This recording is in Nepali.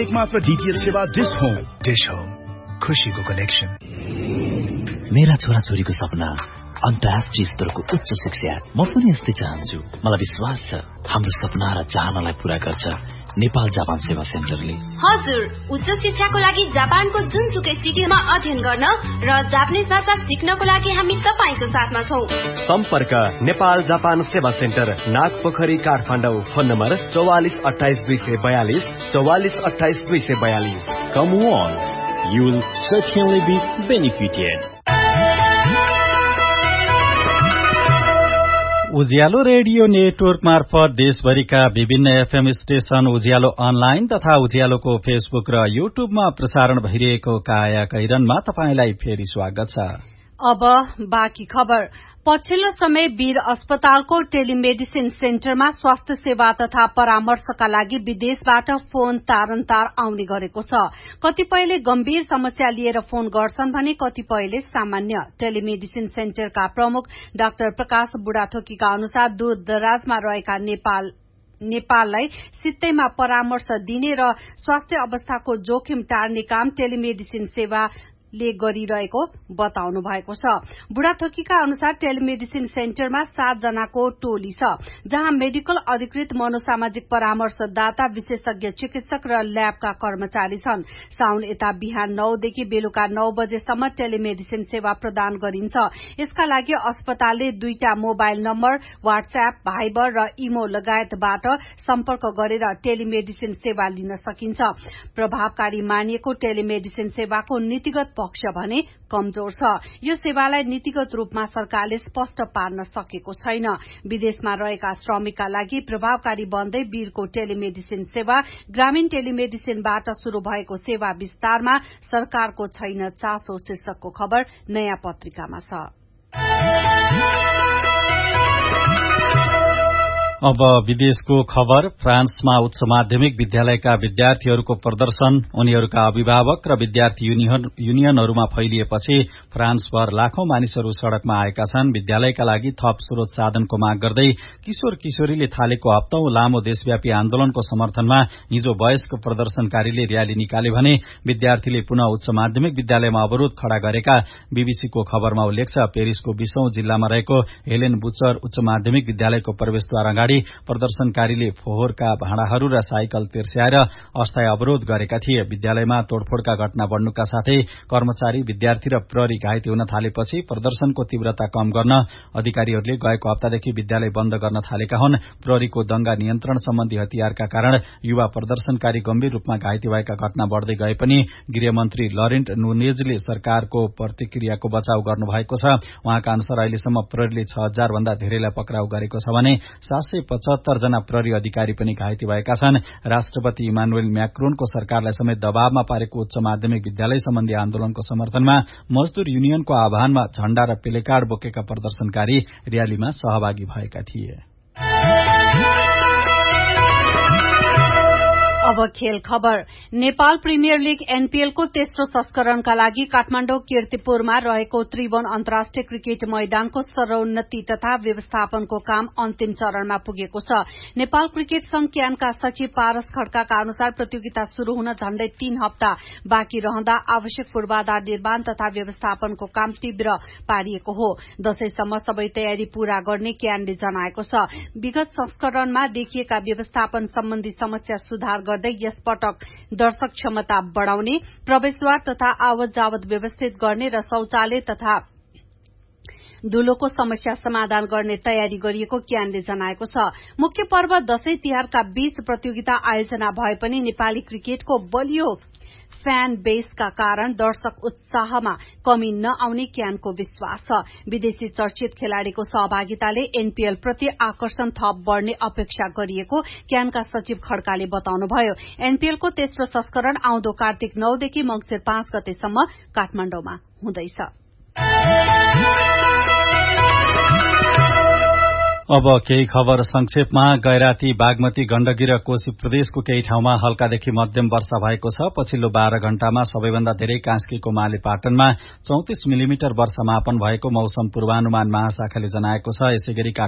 एक मात्र डीटीएच सेवा डिश होम खुशीको कनेक्सन। मेरा छोराछोरीको सपना अन्तर्राष्ट्रिय स्तरको उच्च शिक्षा। म पनि यस्तै चाहन्छु। मलाई विश्वास छ हाम्रो सपना र चाहनालाई पूरा गर्छ नेपाल जापान सेवा सेन्टरले। हजुर, उच्च शिक्षाको लागि जापानको जुनसुकै सिटीमा अध्ययन गर्न र जापानिज भाषा सिक्नको लागि हामी तपाईको साथमा छौं। सम्पर्क नेपाल जापान सेवा centre, Nagpokhari, Kathmandu. Phone number 4428 242 4428 242। Come once, you will certainly be benefited. Ujyaalo radio network मार्फत देशभरिका विभिन्न एफएम स्टेशन, उज्यालो अनलाइन तथा उज्यालोको फेसबुक र युट्युबमा प्रसारण भइरहेको काया कैरनमा तपाईलाई फेरि स्वागत छ। अब बाँकी खबर। पछिल्लो समय वीर अस्पतालको टेलिमेडिसिन सेन्टरमा स्वास्थ्य सेवा तथा परामर्शका लागि विदेशबाट फोन तारन्तार आउने गरेको छ। कतिपयले गम्भीर समस्या लिएर फोन गर्छन् भने कतिपयले सामान्य। टेलिमेडिसिन सेन्टरका प्रमुख डाक्टर प्रकाश बुढाथोकीका अनुसार दूर दराजमा रहेका नेपाललाई सित्तैमा परामर्श दिने र स्वास्थ्य अवस्थाको जोखिम टार्ने काम टेलिमेडिसिन सेवा ले गरिरहेको बताउनु भएको छ। बुढाथोकीका अनुसार टेलिमेडिसिन सेन्टरमा 7 जनाको टोली छ, जहाँ मेडिकल अधिकृत, मनोसामाजिक परामर्शदाता, विशेषज्ञ चिकित्सक र ल्याबका कर्मचारी छन्। साउन यता बिहान 9 देखि बेलुका 9 बजेसम्म टेलिमेडिसिन सेवा प्रदान गरिन्छ। यसका लागि अस्पतालले 2टा मोबाइल नम्बर, व्हाट्सएप, भाइबर र इमो लगायतबाट सम्पर्क गरेर टेलिमेडिसिन सेवा लिन सकिन्छ। प्रभावकारी मानिएको टेलिमेडिसिन सेवाको नीतिगत पक्ष भने कमजोर छ। यो सेवालाई नीतिगत रूपमा सरकारले स्पष्ट पार्न सकेको छैन। विदेशमा रहेका श्रमिकका लागि प्रभावकारी बन्दै वीरको टेलिमेडिसिन सेवा, ग्रामीण टेलिमेडिसिनबाट शुरू भएको सेवा विस्तारमा सरकारको छैन चासो शीर्षकको खबर नयाँ पत्रिकामा छ। अब विदेशको खबर। फ्रान्समा उच्च माध्यमिक विद्यालयका विद्यार्थीहरूको प्रदर्शन उनीहरूका अभिभावक र विद्यार्थी युनियनहरूमा फैलिएपछि फ्रान्सभर लाखौं मानिसहरू सड़कमा आएका छन्। विद्यालयका लागि थप स्रोत साधनको माग गर्दै किशोर किशोरीले थालेको हप्तौं लामो देशव्यापी आन्दोलनको समर्थनमा हिजो वयस्क प्रदर्शनकारीले र्याली निकाले भने विद्यार्थीले पुनः उच्च माध्यमिक विद्यालयमा अवरोध खड़ा गरेका बीबीसीको खबरमा उल्लेख छ। पेरिसको 20औं जिल्लामा रहेको हेलेन बुचर उच्च माध्यमिक विद्यालयको प्रवेशद्वार प्रदर्शनकारीले फोहोरका भाँडाहरू र साइकल तिर्स्याएर अस्थायी अवरोध गरेका थिए। विद्यालयमा तोडफोडका घटना बढ्नुका साथै कर्मचारी, विद्यार्थी र प्रहरी घाइते हुन थालेपछि प्रदर्शनको तीव्रता कम गर्न अधिकारीहरूले गएको हप्तादेखि विद्यालय बन्द गर्न थालेका हुन्। प्रहरीको दंगा नियन्त्रण सम्बन्धी हतियारका कारण युवा प्रदर्शनकारी गम्भीर रूपमा घाइते भएका घटना बढ्दै गए पनि गृहमन्त्री लरेन्ट नुनेजले सरकारको प्रतिक्रियाको बचाउ गर्नुभएको छ। उहाँका अनुसार अहिलेसम्म प्रहरीले 6000 भन्दा धेरैलाई पक्राउ गरेको छ भने 775 जना प्रहरी अधिकारी पनि घाइते भएका छन्। राष्ट्रपति इमानुएल म्याक्रोनको सरकारलाई समेत दबावमा पारेको उच्च माध्यमिक विद्यालय सम्बन्धी आन्दोलनको समर्थनमा मजदूर युनियनको आह्वानमा झण्डा र प्लेकार्ड बोकेका प्रदर्शनकारी र्यालीमा सहभागी भएका थिए। अब खेल खबर। नेपाल प्रिमियर लीग एनपीएल को तेस्रो संस्करणका लागि काठमाडौँ कीर्तिपुरमा रहेको त्रिभुवन अन्तर्राष्ट्रिय क्रिकेट मैदानको सर्वोन्नति तथा व्यवस्थापनको काम अन्तिम चरणमा पुगेको छ। नेपाल क्रिकेट संघ क्यानका सचिव पारस खड्काका अनुसार प्रतियोगिता शुरू हुन झण्डै 3 हप्ता बाँकी रहँदा आवश्यक पूर्वाधार निर्माण तथा व्यवस्थापनको काम तीव्र पारिएको हो। दशैंसम्म सबै तयारी पूरा गर्ने क्यानले जनाएको छ। विगत संस्करणमा देखिएका व्यवस्थापन सम्बन्धी समस्या सुधार गर्दै यसपटक दर्शक क्षमता बढ़ाउने, प्रवेशद्वार तथा आवत जावत व्यवस्थित गर्ने र शौचालय तथा धुलोको समस्या समाधान गर्ने तयारी गरिएको क्यानले जनाएको छ। मुख्य पर्व दशैं तिहारका बीच प्रतियोगिता आयोजना भए पनि नेपाली क्रिकेटको बलियो फ्यान बेसका कारण दर्शक उत्साहमा कमी नआउने क्यानको विश्वास छ। विदेशी चर्चित खेलाड़ीको सहभागिताले एनपीएल प्रति आकर्षण थप बढ़ने अपेक्षा गरिएको क्यानका सचिव खड्काले बताउनुभयो। एनपीएलको तेस्रो संस्करण आउँदो कार्तिक 9 देखि मंसिर 5 गतेसम्म काठमाडौँमा हुँदैछ। अब केही खबर संक्षेपमा। गैराती, बागमती, गण्डकी र कोशी प्रदेशको केही ठाउँमा हल्कादेखि मध्यम वर्षा भएको छ। पछिल्लो 12 घण्टामा सबैभन्दा धेरै कास्कीको मालेपाटनमा 34 मिलिमिटर वर्षा मापन भएको मौसम पूर्वानुमान महाशाखाले जनाएको छ। यसैगरी